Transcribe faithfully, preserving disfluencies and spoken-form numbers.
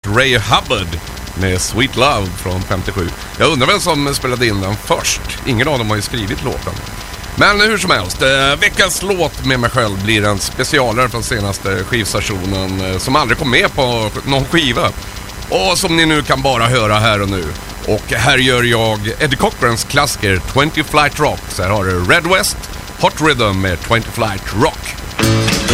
Ray Hubbard med Sweet Love från femtiosju. Jag undrar vem som spelade in den först. Ingen av dem har ju skrivit låten. Men hur som helst, eh, veckans låt med mig själv blir en specialare från senaste skivstationen eh, som aldrig kom med på någon skiva. Och som ni nu kan bara höra här och nu. Och här gör jag Eddie Cochrans klassiker twenty Flight Rock. Så här har du Red West, Hot Rhythm med twenty Flight Rock.